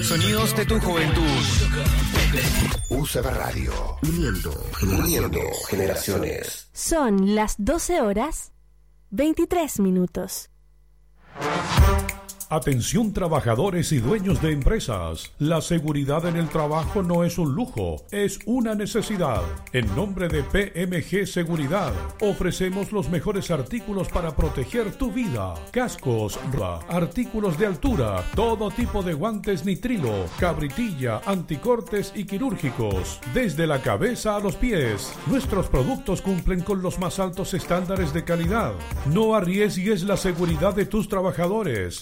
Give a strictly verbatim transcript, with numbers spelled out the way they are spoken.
Sonidos de tu juventud. U C B Radio. Uniendo, uniendo generaciones. Son las doce horas, veintitrés minutos. Atención trabajadores y dueños de empresas. La seguridad en el trabajo no es un lujo, es una necesidad. En nombre de P M G Seguridad, ofrecemos los mejores artículos para proteger tu vida. Cascos, artículos de altura, todo tipo de guantes nitrilo, cabritilla, anticortes y quirúrgicos. Desde la cabeza a los pies, nuestros productos cumplen con los más altos estándares de calidad. No arriesgues la seguridad de tus trabajadores.